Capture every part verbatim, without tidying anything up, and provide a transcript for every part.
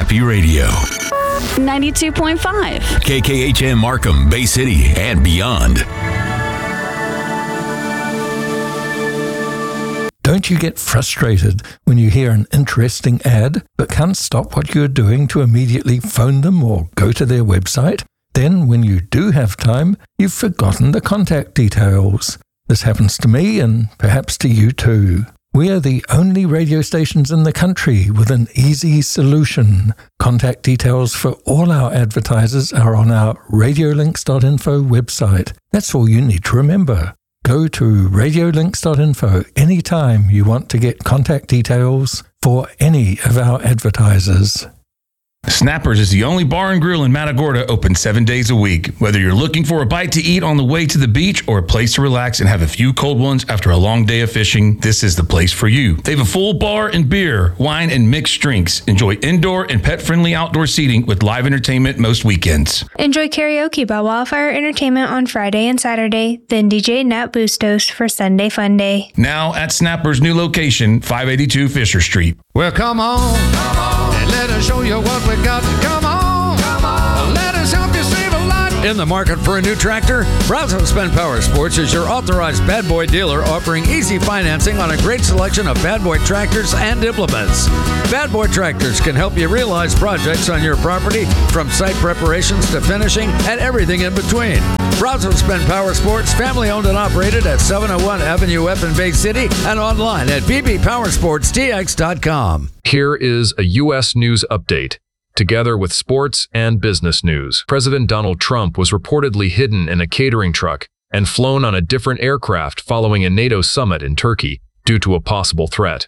Happy Radio. ninety-two point five. K K H M Markham, Bay City, and beyond. Don't you get frustrated when you hear an interesting ad but can't stop what you're doing to immediately phone them or go to their website? Then, when you do have time, you've forgotten the contact details. This happens to me and perhaps to you too. We are the only radio stations in the country with an easy solution. Contact details for all our advertisers are on our radiolinks dot info website. That's all you need to remember. Go to radiolinks dot info anytime you want to get contact details for any of our advertisers. Snappers is the only bar and grill in Matagorda open seven days a week. Whether you're looking for a bite to eat on the way to the beach or a place to relax and have a few cold ones after a long day of fishing, this is the place for you. They have a full bar and beer, wine, and mixed drinks. Enjoy indoor and pet-friendly outdoor seating with live entertainment most weekends. Enjoy karaoke by Wildfire Entertainment on Friday and Saturday, then D J Nat Bustos for Sunday Fun Day. Now at Snappers' new location, five eighty-two Fisher Street. Well, come on, come on, and let us show you what we got. Come on, come on, let us help you save a lot. In the market for a new tractor? Brazos Spend Power Sports is your authorized Bad Boy dealer offering easy financing on a great selection of Bad Boy tractors and implements. Bad Boy Tractors can help you realize projects on your property, from site preparations to finishing and everything in between. Brazos Spend Power Sports, family owned and operated at seven oh one Avenue F in Bay City and online at b b powersports t x dot com. Here is a U S news update. Together with sports and business news, President Donald Trump was reportedly hidden in a catering truck and flown on a different aircraft following a NATO summit in Turkey due to a possible threat.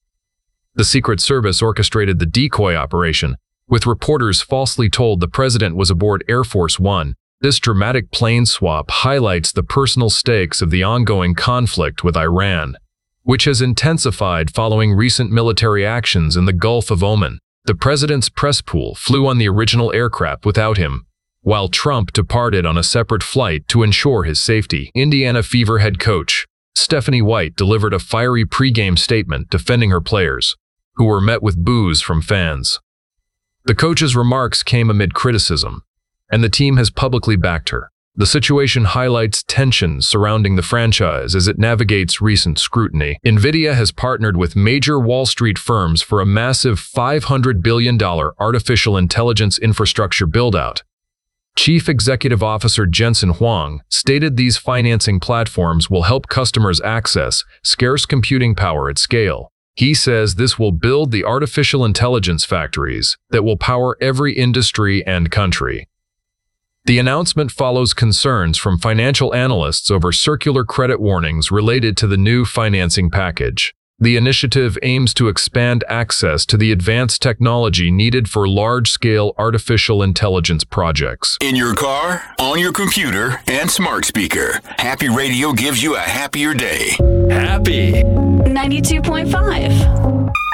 The Secret Service orchestrated the decoy operation, with reporters falsely told the president was aboard Air Force One. This dramatic plane swap highlights the personal stakes of the ongoing conflict with Iran, which has intensified following recent military actions in the Gulf of Oman. The president's press pool flew on the original aircraft without him, while Trump departed on a separate flight to ensure his safety. Indiana Fever head coach Stephanie White delivered a fiery pregame statement defending her players, who were met with boos from fans. The coach's remarks came amid criticism, and the team has publicly backed her. The situation highlights tensions surrounding the franchise as it navigates recent scrutiny. NVIDIA has partnered with major Wall Street firms for a massive five hundred billion dollars artificial intelligence infrastructure build-out. Chief Executive Officer Jensen Huang stated these financing platforms will help customers access scarce computing power at scale. He says this will build the artificial intelligence factories that will power every industry and country. The announcement follows concerns from financial analysts over circular credit warnings related to the new financing package. The initiative aims to expand access to the advanced technology needed for large-scale artificial intelligence projects. In your car, on your computer, and smart speaker, Happy Radio gives you a happier day. Happy ninety-two point five.